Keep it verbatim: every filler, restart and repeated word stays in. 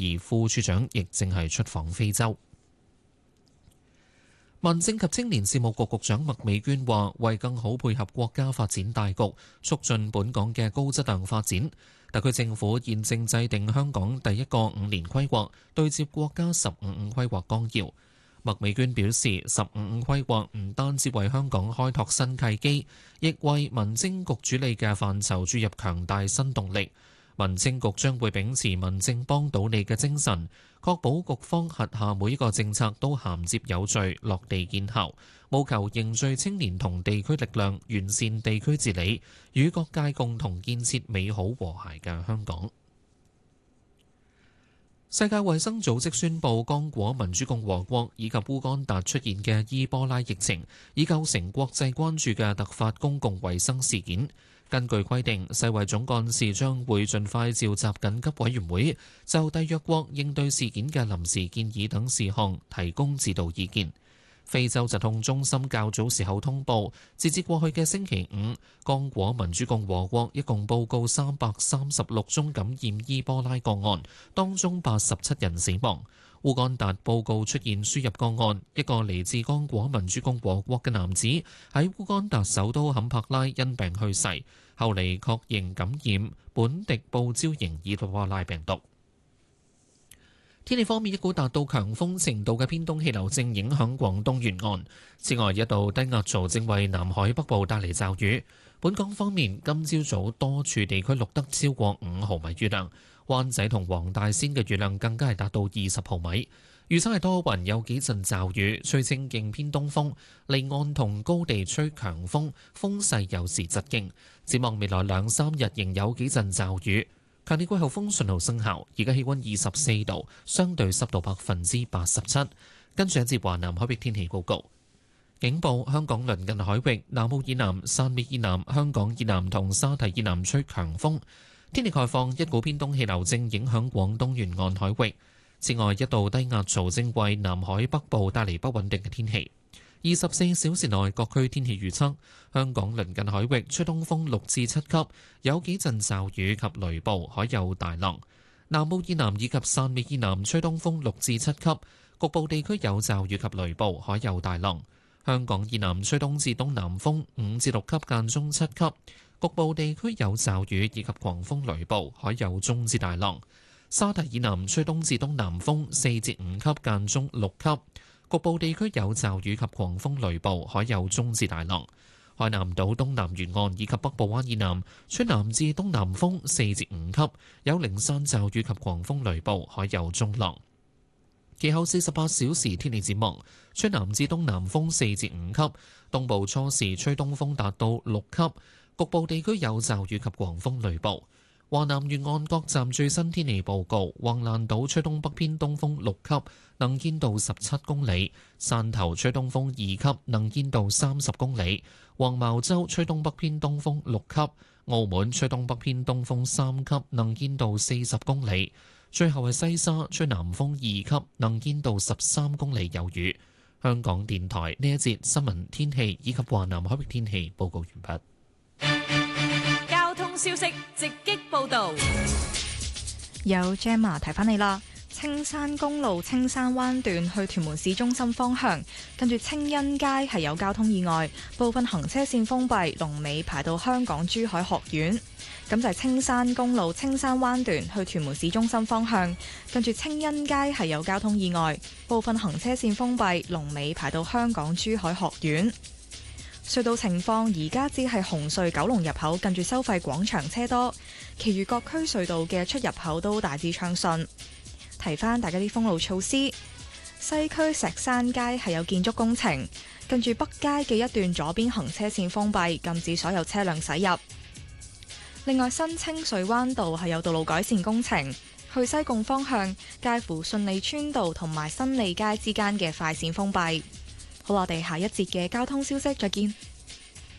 而副處長亦正係出訪非洲。民政及青年事務局局長麥美娟話，為更好配合國家發展大局，促進本港嘅高質量發展，特區政府現正制定香港第一個五年規劃，對接國家十五五規劃綱要。麥美娟表示，十五五規劃唔單止為香港開拓新契機，亦為民政局主理嘅範疇注入強大新動力。民政局將會秉持民政幫到你嘅精神，確保局方轄下每一個政策都銜接有序、落地見效，務求凝聚青年同地區力量，完善地區治理，與各界共同建設美好和諧嘅香港。世界衛生組織宣布，剛果民主共和國以及烏干達出現嘅伊波拉疫情，已構成國際關注嘅突發公共衛生事件。根據規定，世衛總幹事將會盡快召集緊急委員會，就締約國應對事件嘅臨時建議等事項提供指導意見。非洲疾控中心較早時候通報，截至過去嘅星期五，剛果民主共和國一共報告三百三十六宗感染伊波拉個案，當中八十七人死亡。烏干達報告出現輸入個案，一個嚟自剛果民主共和國嘅男子喺烏干達首都坎帕拉因病去世，後嚟確認感染本地布招型伊波拉病毒。天氣方面，一股達到強風程度嘅偏東氣流正影響廣東沿岸。此外，一道低壓槽正為南海北部帶嚟驟雨。本港方面，今朝早多處地區錄得超過五毫米雨量，灣仔同黃大仙嘅雨量更加係達到二十毫米。預測係多雲，有幾陣驟雨，吹清勁偏東風，離岸同高地吹強風，風勢有時疾勁。展望未來兩三日仍有幾陣驟雨。強烈季候風信號生效，而家氣溫二十四度，相對濕度百分之八十七。跟住一節華南海域天氣報告。警報：香港鄰近海域、南澳以南、汕尾以南、香港以南同沙提以南吹強風。天氣概況：一股偏東氣流正影響廣東沿岸海域。此外，一道低壓槽正為南海北部帶嚟不穩定嘅天氣。二十四小時內各區天氣預測：香港鄰近海域吹東風六至七級，有幾陣驟雨及雷暴，海有大浪。南澳以南以及汕尾以南吹東風六至七級，局部地區有驟雨及雷暴，海有大浪。香港以南吹東至東南風五至六級，間中七級，局部地區有驟雨以及狂風雷暴，海有中至大浪。沙提以南吹東至東南風四至五級，間中六級。局部地區有驟雨及狂風雷暴，海有中至大浪。海南島東南沿岸以及北部灣以南吹南至東南風四至五級，有零散驟雨及狂風雷暴，海有中浪。其後四十八小時天氣展望，吹南至東南風四至五級，東部初時吹東風達到六級，局部地區有驟雨及狂風雷暴。華南沿岸各站最新天氣報告：橫瀾島吹東北偏東風六級，能見度十七公里；汕頭吹東風二級，能見度三十公里；黃茅洲吹東北偏東風六級；澳門吹東北偏東風三級，能見度四十公里。最後係西沙吹南風二級，能見度十三公里，有雨。香港電台呢一節新聞天氣以及華南海域天氣報告完畢。 交通消息直擊報道， 有 Gemma 提翻你啦。青山公路青山灣段去屯門市中心方向，跟住青欣街係有交通意外，部分行車線封閉，龍尾排到香港珠海學院。咁就係青山公路青山灣段去屯門市中心方向，跟住青欣街係有交通意外，部分行車線封閉，龍尾排到香港珠海學院。隧道情況，而家只係紅隧九龍入口近住收費廣場車多，其餘各區隧道嘅出入口都大致暢順。提翻大家啲封路措施，西區石山街係有建築工程，近住北街嘅一段左邊行車線封閉，禁止所有車輛駛入。另外，新清水灣道係有道路改善工程，去西貢方向介乎順利村道同埋新利街之間嘅快線封閉。好，我哋下一節嘅交通消息再見。